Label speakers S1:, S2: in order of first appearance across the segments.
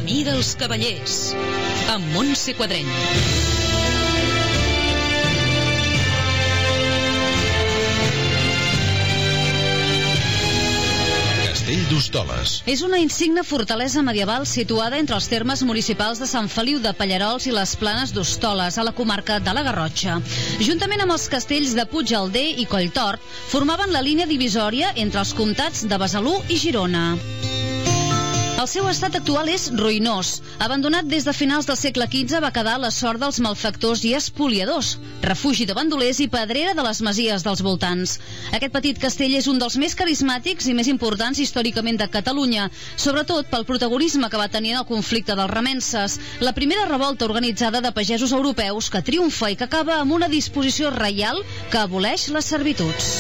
S1: Camí dels Cavallers, amb Montse Quadreny.
S2: Castell d'Hostoles.
S3: És una insigne fortalesa medieval situada entre els termes municipals de Sant Feliu de Pallerols i les Planes d'Hostoles, a la comarca de la Garrotxa. Juntament amb els castells de Puigalder i Colltort, formaven la línia divisòria entre els comtats de Besalú i Girona. El seu estat actual és ruïnós. Abandonat des de finals del segle XV, va quedar a la sort dels malfactors i espoliadors, refugi de bandolers i pedrera de les masies dels voltants. Aquest petit castell és un dels més carismàtics i més importants històricament de Catalunya, sobretot pel protagonisme que va tenir en el conflicte dels remences, la primera revolta organitzada de pagesos europeus que triomfa i que acaba amb una disposició reial que aboleix les servituds.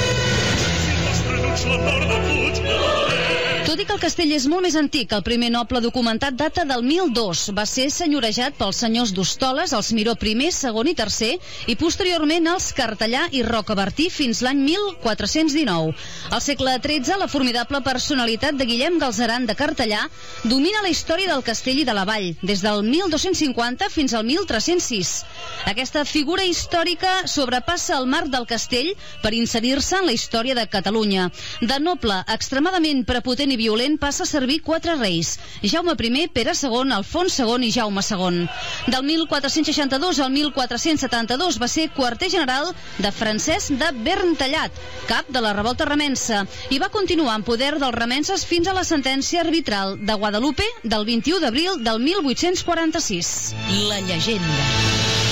S3: Tot i que el castell és molt més antic, el primer noble documentat data del 1002. Va ser senyorejat pels senyors d'Hostoles, els Miró I, II i III, i posteriorment els Cartellà i Rocabertí fins l'any 1419. Al segle XIII, la formidable personalitat de Guillem Galzeran de Cartellà domina la història del castell i de la vall, des del 1250 fins al 1306. Aquesta figura històrica sobrepassa el marc del castell per inserir-se en la història de Catalunya. De noble, extremadament prepotent i violent, passa a servir 4 reis: Jaume I, Pere II, Alfons II i Jaume II. Del 1462 al 1472 va ser quarter general de Francesc de Verntallat, cap de la revolta remença, i va continuar en poder dels remenses fins a la sentència arbitral de Guadalupe del 21 d'abril del 1846.
S1: La llegenda.